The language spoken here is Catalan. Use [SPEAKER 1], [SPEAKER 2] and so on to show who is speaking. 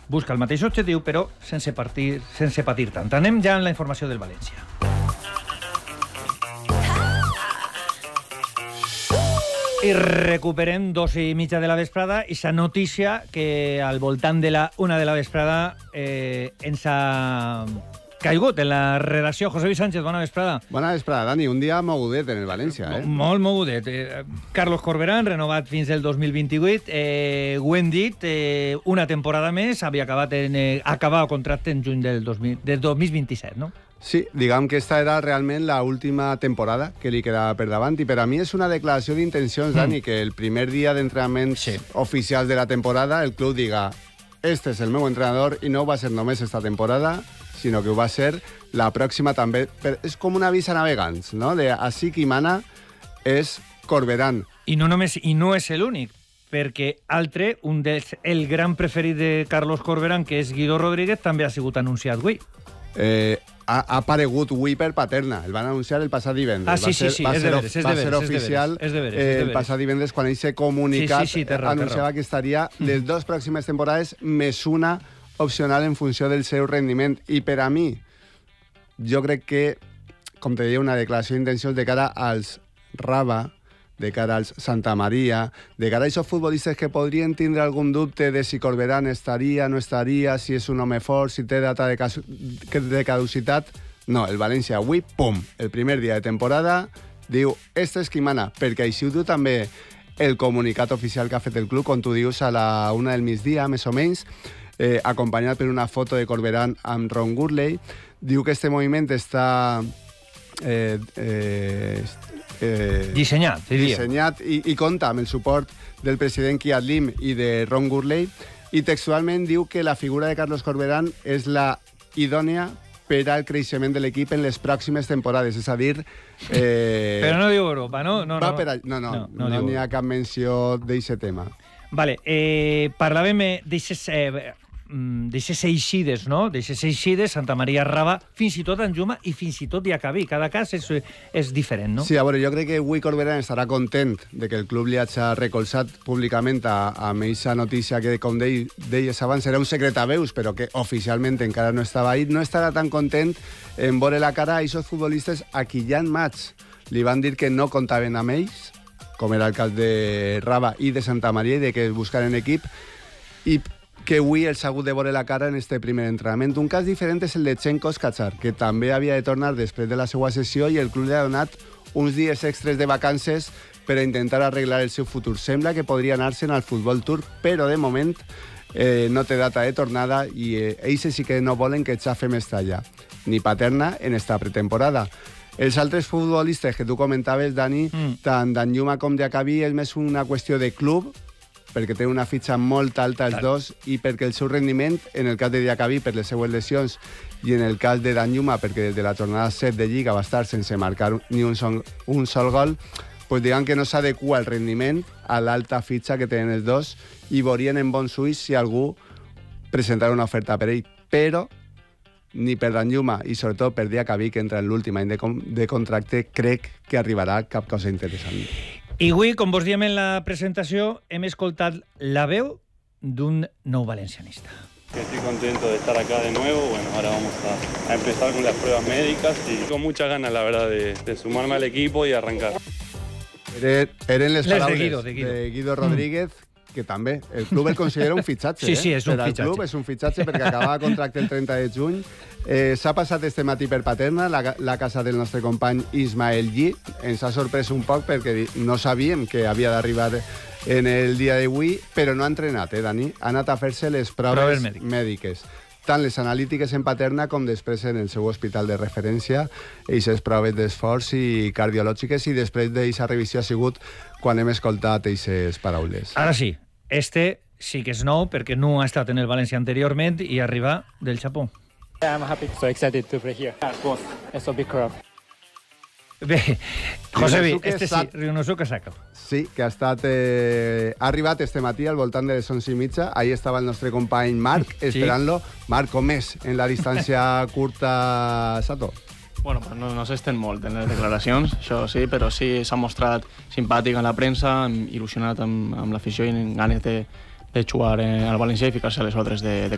[SPEAKER 1] busca el mateix objectiu, però sense patir tant. Anem ja en la informació del València. I recuperem 2:30 de la vesprada i la notícia que al voltant de la 1 de la vesprada ens ha caigut en la redacció. José Luis Sánchez, bona vesprada.
[SPEAKER 2] Bona vesprada, Dani. Un dia mogudet en el València,
[SPEAKER 1] Molt mogudet. Carlos Corberán, renovat fins el 2028. Ho hem dit, una temporada més, havia acabat el contracte en juny del 2027, no?
[SPEAKER 2] Sí, diguem que esta era realment l'última temporada que li quedava per davant i per a mi és una declaració d'intencions, Dani, que el primer dia d'entrenaments oficials de la temporada el club diga este és el meu entrenador i no va ser només esta temporada, sinó que ho va ser la pròxima també. És com un avís a navegants, no? De així qui mana és Corberán.
[SPEAKER 1] I no és l'únic, perquè altre, el gran preferit de Carlos Corberán, que és Guido Rodríguez, també ha sigut anunciat avui.
[SPEAKER 2] Ha aparegut avui per Paterna. El van anunciar el passat divendres.
[SPEAKER 1] Sí,
[SPEAKER 2] va ser oficial el passat divendres quan ell s'ha comunicat. Anunciava que estaria les 2 pròximes temporades més una opcional en funció del seu rendiment. I per a mi, jo crec que, com te deia, una declaració d'intencions de cara als Raba, de cara als Santa Maria, de cara a aquests futbolistes que podrien tindre algun dubte de si Corberán estaria, no estaria, si és un home fort, si té data de caducitat. No, el València avui, pum, el primer dia de temporada, diu, este és qui mana, perquè així ho diu també el comunicat oficial que ha fet el club, com tu dius, a la 1 del migdia, més o menys, acompanyat per una foto de Corberán amb Ron Gurley. Diu que este moviment està dissenyat i compta amb el suport del president Kiat Lim i de Ron Gurley, i textualment diu que la figura de Carlos Corberán és la idònia per al creixement de l'equip en les pròximes temporades, és a dir...
[SPEAKER 1] Però no diu Europa, no?
[SPEAKER 2] No n'hi ha cap menció d'aquest tema.
[SPEAKER 1] Vale, parlàvem d'aixes eixides, no? D'aixes eixides, Santa Maria Raba, fins i tot Danjuma i fins i tot Diacabí. Cada cas és diferent, no?
[SPEAKER 2] Sí, a veure, jo crec que avui Corberán estarà content de que el club li hagi recolzat públicament amb aquesta notícia que, com deies abans, era un secret a veus, però que oficialment encara no estava ahí. No estarà tan content en veure la cara a aquests futbolistes a qui ja en maig li van dir que no comptaven amb ells, com era el cas de Raba i de Santa Maria, i de que es buscaren equip, i que avui els ha hagut de veure la cara en este primer entrenament. Un cas diferent és el de Chenko Skachar, que també havia de tornar després de la seva sessió i el club li ha donat uns dies extres de vacances per a intentar arreglar el seu futur. Sembla que podria anar-se'n al futbol turc, però de moment no té data de tornada i ells sí que no volen que xafe més talla, ni Paterna en esta pretemporada. Els altres futbolistes que tu comentaves, Dani, tant Danjuma com Diacabí, és més una qüestió de club, perquè té una fitxa molt alta els dos i perquè el seu rendiment, en el cas de Diacabí per les seues lesions i en el cas de Danjuma perquè des de la jornada 7 de Lliga va estar sense marcar ni un sol gol, pues diguem que no s'adequa el rendiment a l'alta fitxa que tenen els dos i veurien en bons ulls si algú presentara una oferta per ell, però ni per Danjuma i sobretot per Diacabí, que entra en l'últim any de contracte, crec que arribarà cap cosa interessant.
[SPEAKER 1] I avui, com vos diem en la presentació, hem escoltat la veu d'un nou valencianista.
[SPEAKER 3] Estoy contento de estar acá de nuevo. Bueno, ahora vamos a empezar con las pruebas médicas y con muchas ganas, la verdad, de sumarme al equipo y arrancar.
[SPEAKER 2] Eren les paraules de Guido Rodríguez, que també el club el considera un fitxatge.
[SPEAKER 1] Sí, és un fitxatge.
[SPEAKER 2] Per al club és un fitxatge perquè acabava contracte el 30 de juny. S'ha passat este matí per Paterna, la casa del nostre company Ismael Gui. Ens ha sorprès un poc perquè no sabíem que havia d'arribar en el dia d'avui, però no ha entrenat, Dani? Ha anat a fer-se les proves mèdiques. Tant les analítiques en Paterna com després en el seu hospital de referència, aquestes proves d'esforç i cardiològiques, i després d'aquesta revisió ha sigut quan hem escoltat aquestes paraules.
[SPEAKER 1] Ara sí, este sí que és nou perquè no ha estat en el València anteriorment i arriba del Japó.
[SPEAKER 4] I'm happy, so excited to play here. Of course, it's a big crowd.
[SPEAKER 1] Bé, Josebi, este sí, Ryunosuke Sakawa.
[SPEAKER 2] Sí, que ha arribat este matí al voltant de les 11:30. Ahí estava el nostre company Marc, esperant-lo. Marc, com és en la distància curta, Sato?
[SPEAKER 5] Bueno, pues no s'estén molt en les declaracions, això sí, però sí s'ha mostrat simpàtic en la premsa, il·lusionat amb l'afició i amb ganes de jugar al València i ficar-se a les ordres de